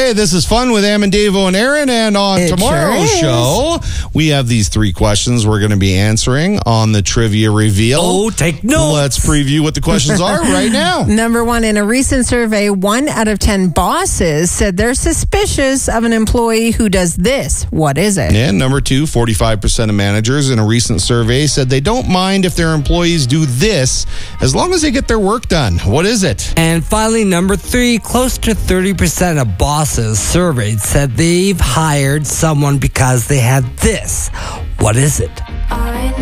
Hey, this is Fun with Am and Davo and Aaron, and on tomorrow's show, we have these 3 questions we're going to be answering on the trivia reveal. Oh, take notes. Let's preview what the questions are right now. Number 1, in a recent survey, 1 out of 10 bosses said they're suspicious of an employee who does this. What is it? And number 2, 45% of managers in a recent survey said they don't mind if their employees do this as long as they get their work done. What is it? And finally, number 3, close to 30% of bosses surveyed said they've hired someone because they had this. What is it?